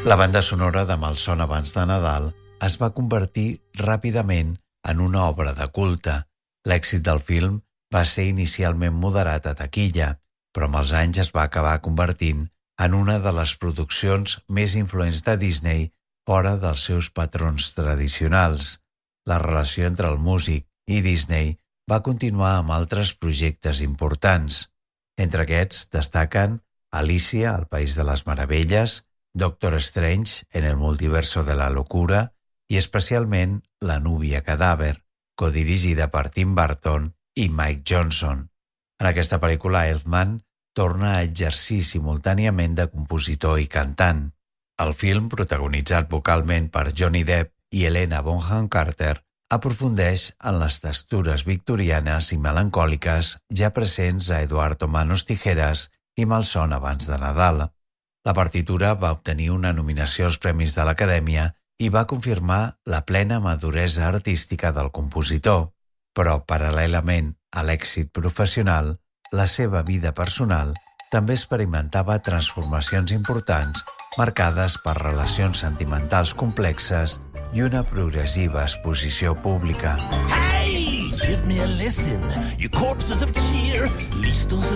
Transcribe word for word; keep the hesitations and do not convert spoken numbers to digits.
La banda sonora de Malson abans de Nadal es va convertir ràpidament en una obra de culte. L'èxit del film va ser inicialment moderat a taquilla, però amb els anys es va acabar convertint en una de les produccions més influents de Disney fora dels seus patrons tradicionals. La relació entre el músic i Disney va continuar amb altres projectes importants. Entre aquests destaquen Alicia al País de les Meravelles, Doctor Strange en el Multiverso de la Locura i especialment La núvia cadàver, codirigida per Tim Burton i Mike Johnson. En aquesta pel·lícula, Elfman torna a exercir simultàniament de compositor i cantant. El film, protagonitzat vocalment per Johnny Depp i Helena Bonham Carter, aprofundeix en les textures victorianes i melancòliques ja presents a Eduardo Manos Tijeras i Malson abans de Nadal. La partitura va obtenir una nominació als Premis de l'Acadèmia i va confirmar la plena maduresa artística del compositor, però paral·lelament a l'èxit professional, la seva vida personal també experimentava transformacions importants marcades per relacions sentimentals complexes i una progressiva exposició pública. Hey, give me a listen, you corpses of cheer, listos